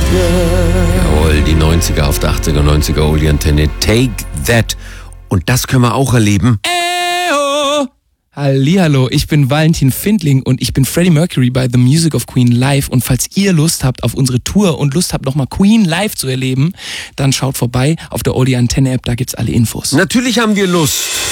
Jawohl, die 90er auf der 80er, 90er Oldie-Antenne. Take That. Und das können wir auch erleben. Hallihallo, ich bin Valentin Findling und ich bin Freddie Mercury bei The Music of Queen live. Und falls ihr Lust habt auf unsere Tour und Lust habt, nochmal Queen live zu erleben, dann schaut vorbei auf der Oldie Antenne App, da gibt's alle Infos. Natürlich haben wir Lust.